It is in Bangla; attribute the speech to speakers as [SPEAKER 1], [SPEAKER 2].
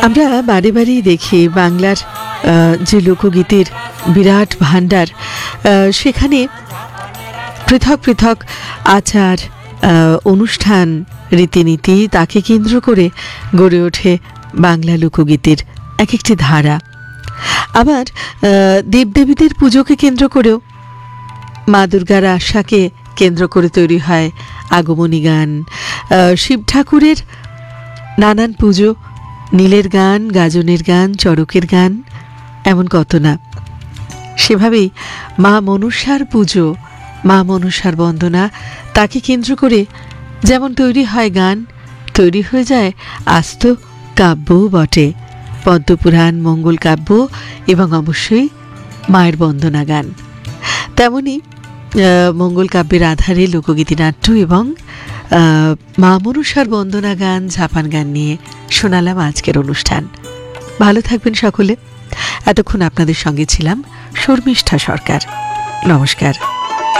[SPEAKER 1] আমরা বারে বারেই দেখি বাংলার যে লোকগীতির বিরাট ভাণ্ডার, সেখানে পৃথক পৃথক আচার, অনুষ্ঠান, রীতিনীতি তাকে কেন্দ্র করে গড়ে ওঠে বাংলা লোকগীতির এক একটি ধারা। আবার দেবদেবীদের পুজোকে কেন্দ্র করেও, মা দুর্গার আশাকে কেন্দ্র করে তৈরি হয় আগমনী গান, শিব ঠাকুরের নানান পুজো, নীলের গান, গাজনের গান, চড়কের গান, এমন কত না। সেভাবেই মা মনসার পুজো, মা মনসার বন্দনা তাকে কেন্দ্র করে যেমন তৈরি হয় গান, তৈরি হয়ে যায় আস্ত কাব্যও বটে, পদ্মপুরাণ, মঙ্গল কাব্য এবং অবশ্যই মায়ের বন্দনা গান। তেমনি মঙ্গল কাব্যের আধারে লোকগীতি নাট্য এবং মা মনসার বন্দনা গান, ঝাপান গান নিয়ে শোনালাম আজকের অনুষ্ঠান। ভালো থাকবেন সকলে। এতক্ষণ আপনাদের সঙ্গে ছিলাম শর্মিষ্ঠা সরকার। নমস্কার।